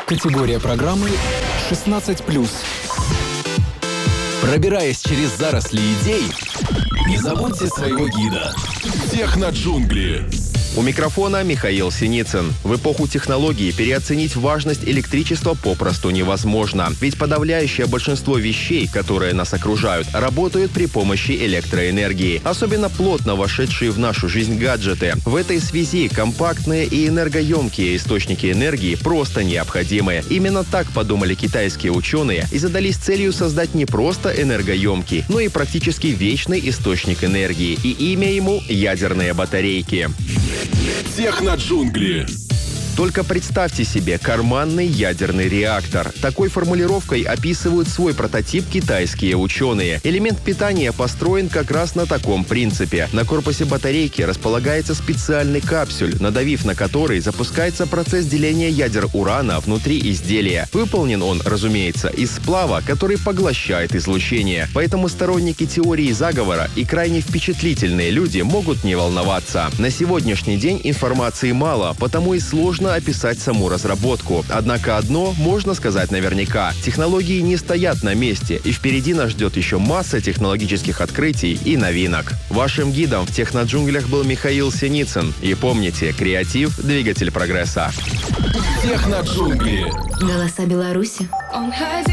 Категория программы 16+. Пробираясь через заросли идей, не забудьте своего гида. Техноджунгли. У микрофона Михаил Синицын. В эпоху технологий переоценить важность электричества попросту невозможно. Ведь подавляющее большинство вещей, которые нас окружают, работают при помощи электроэнергии. Особенно плотно вошедшие в нашу жизнь гаджеты. В этой связи компактные и энергоемкие источники энергии просто необходимы. Именно так подумали китайские ученые и задались целью создать не просто энергоемкий, но и практически вечный источник энергии. И имя ему — ядерные батарейки. Техноджунгли. Только представьте себе карманный ядерный реактор. Такой формулировкой описывают свой прототип китайские ученые. Элемент питания построен как раз на таком принципе. На корпусе батарейки располагается специальный капсюль, надавив на который запускается процесс деления ядер урана внутри изделия. Выполнен он, разумеется, из сплава, который поглощает излучение. Поэтому сторонники теории заговора и крайне впечатлительные люди могут не волноваться. На сегодняшний день информации мало, потому и сложно описать саму разработку. Однако одно можно сказать наверняка. Технологии не стоят на месте, и впереди нас ждет еще масса технологических открытий и новинок. Вашим гидом в техноджунглях был Михаил Синицын. И помните, креатив — двигатель прогресса. Техноджунгли. Голоса Беларуси.